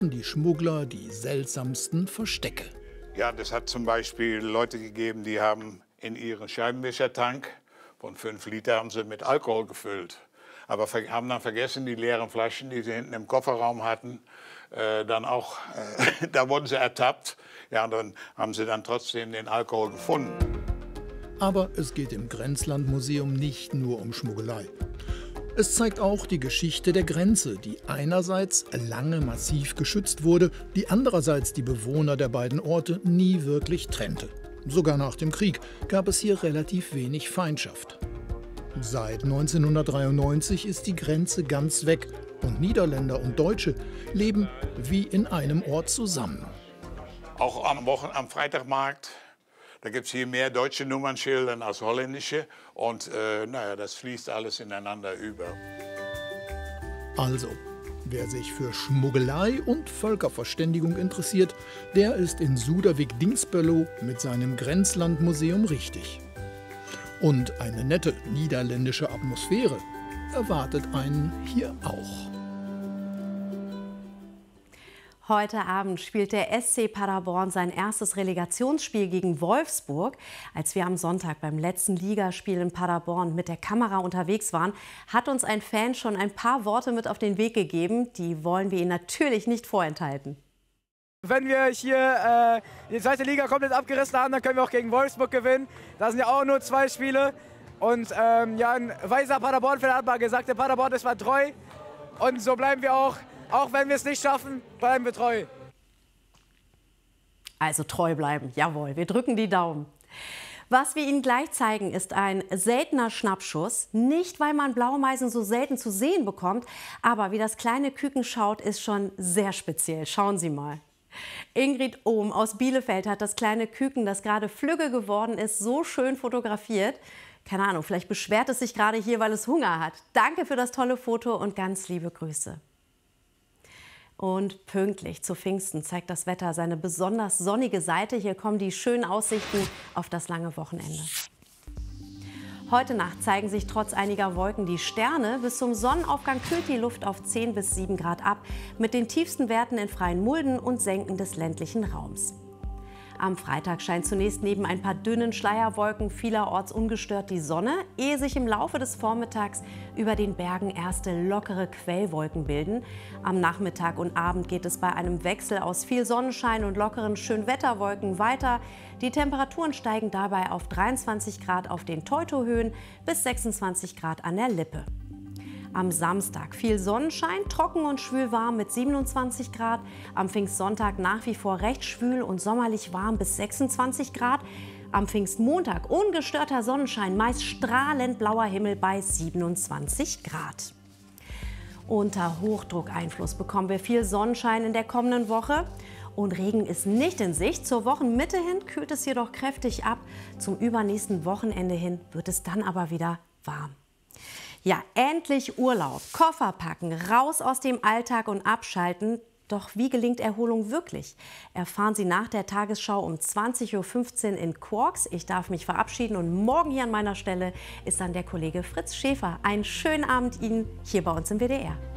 die Schmuggler die seltsamsten Verstecke. Ja, das hat zum Beispiel Leute gegeben, die haben in ihren Scheibenwischertank von 5 Liter haben sie mit Alkohol gefüllt. Aber haben dann vergessen, die leeren Flaschen, die sie hinten im Kofferraum hatten, da wurden sie ertappt. Ja, und dann haben sie dann trotzdem den Alkohol gefunden. Aber es geht im Grenzlandmuseum nicht nur um Schmuggelei. Es zeigt auch die Geschichte der Grenze, die einerseits lange massiv geschützt wurde, die andererseits die Bewohner der beiden Orte nie wirklich trennte. Sogar nach dem Krieg gab es hier relativ wenig Feindschaft. Seit 1993 ist die Grenze ganz weg und Niederländer und Deutsche leben wie in einem Ort zusammen. Auch am Freitagmarkt, da gibt es hier mehr deutsche Nummernschilder als holländische. Und das fließt alles ineinander über. Also, wer sich für Schmuggelei und Völkerverständigung interessiert, der ist in Suderwick-Dingsbølo mit seinem Grenzlandmuseum richtig. Und eine nette niederländische Atmosphäre erwartet einen hier auch. Heute Abend spielt der SC Paderborn sein erstes Relegationsspiel gegen Wolfsburg. Als wir am Sonntag beim letzten Ligaspiel in Paderborn mit der Kamera unterwegs waren, hat uns ein Fan schon ein paar Worte mit auf den Weg gegeben. Die wollen wir Ihnen natürlich nicht vorenthalten. Wenn wir hier die zweite Liga komplett abgerissen haben, dann können wir auch gegen Wolfsburg gewinnen. Da sind ja auch nur 2 Spiele. Und ein weiser Paderborn-Fan hat mal gesagt, der Paderborn ist mal treu. Und so bleiben wir auch. Auch wenn wir es nicht schaffen, bleiben wir treu. Also treu bleiben, jawohl, wir drücken die Daumen. Was wir Ihnen gleich zeigen, ist ein seltener Schnappschuss. Nicht, weil man Blaumeisen so selten zu sehen bekommt, aber wie das kleine Küken schaut, ist schon sehr speziell. Schauen Sie mal. Ingrid Ohm aus Bielefeld hat das kleine Küken, das gerade flügge geworden ist, so schön fotografiert. Keine Ahnung, vielleicht beschwert es sich gerade hier, weil es Hunger hat. Danke für das tolle Foto und ganz liebe Grüße. Und pünktlich zu Pfingsten zeigt das Wetter seine besonders sonnige Seite. Hier kommen die schönen Aussichten auf das lange Wochenende. Heute Nacht zeigen sich trotz einiger Wolken die Sterne. Bis zum Sonnenaufgang kühlt die Luft auf 10 bis 7 Grad ab, mit den tiefsten Werten in freien Mulden und Senken des ländlichen Raums. Am Freitag scheint zunächst neben ein paar dünnen Schleierwolken vielerorts ungestört die Sonne, ehe sich im Laufe des Vormittags über den Bergen erste lockere Quellwolken bilden. Am Nachmittag und Abend geht es bei einem Wechsel aus viel Sonnenschein und lockeren Schönwetterwolken weiter. Die Temperaturen steigen dabei auf 23 Grad auf den Teutohöhen bis 26 Grad an der Lippe. Am Samstag viel Sonnenschein, trocken und schwül warm mit 27 Grad. Am Pfingstsonntag nach wie vor recht schwül und sommerlich warm bis 26 Grad. Am Pfingstmontag ungestörter Sonnenschein, meist strahlend blauer Himmel bei 27 Grad. Unter Hochdruckeinfluss bekommen wir viel Sonnenschein in der kommenden Woche. Und Regen ist nicht in Sicht. Zur Wochenmitte hin kühlt es jedoch kräftig ab. Zum übernächsten Wochenende hin wird es dann aber wieder warm. Ja, endlich Urlaub, Koffer packen, raus aus dem Alltag und abschalten. Doch wie gelingt Erholung wirklich? Erfahren Sie nach der Tagesschau um 20:15 Uhr in Quarks. Ich darf mich verabschieden und morgen hier an meiner Stelle ist dann der Kollege Fritz Schäfer. Einen schönen Abend Ihnen hier bei uns im WDR.